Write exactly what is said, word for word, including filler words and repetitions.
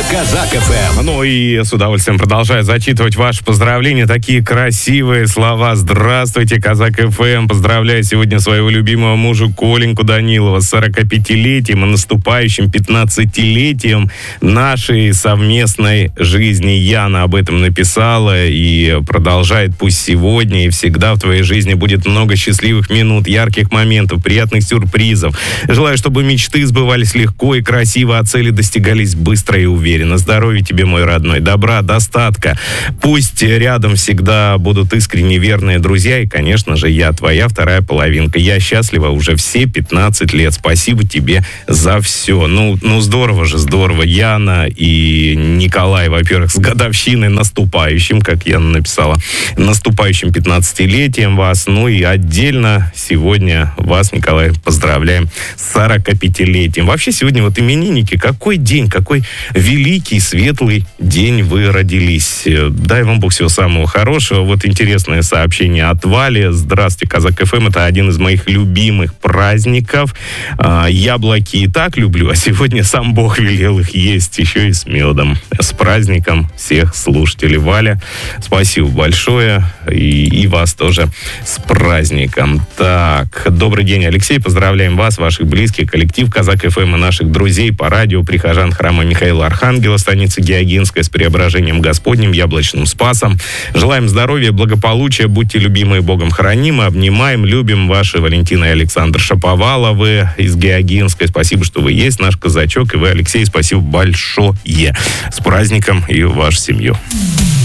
Казак эф эм. Ну и с удовольствием продолжаю зачитывать ваши поздравления. Такие красивые слова. Здравствуйте, Казак эф эм. Поздравляю сегодня своего любимого мужа Коленьку Данилова с сорокапятилетием и наступающим пятнадцатилетием нашей совместной жизни. Яна об этом написала и продолжает. Пусть сегодня и всегда в твоей жизни будет много счастливых минут, ярких моментов, приятных сюрпризов. Желаю, чтобы мечты сбывались легко и красиво, а цели достигались быстро и уверенно. Здоровья тебе, мой родной, добра, достатка. Пусть рядом всегда будут искренне верные друзья. И, конечно же, я твоя вторая половинка. Я счастлива уже все пятнадцать лет. Спасибо тебе за все. Ну, ну здорово же, здорово. Яна и Николай, во-первых, с годовщиной наступающим, как Яна написала, наступающим пятнадцатилетием вас. Ну и отдельно сегодня вас, Николай, поздравляем с сорокапятилетием. Вообще сегодня вот именинники. Какой день, какой великий, светлый день вы родились. Дай вам Бог всего самого хорошего. Вот интересное сообщение от Вали. Здравствуйте, Казак эф эм. Это один из моих любимых праздников. Яблоки и так люблю, а сегодня сам Бог велел их есть, еще и с медом. С праздником всех слушателей. Валя, спасибо большое. И, и вас тоже с праздником. Так, добрый день, Алексей. Поздравляем вас, ваших близких, коллектив Казак эф эм и наших друзей по радио, прихожан храма Михаила Архангела, станицы Геогинская, с Преображением Господним, Яблочным Спасом. Желаем здоровья, благополучия, будьте любимые Богом хранимы, обнимаем, любим. Ваши Валентина и Александр Шаповаловы из Геогинской. Спасибо, что вы есть, наш казачок. И вы, Алексей, спасибо большое. С праздником и вашу семью.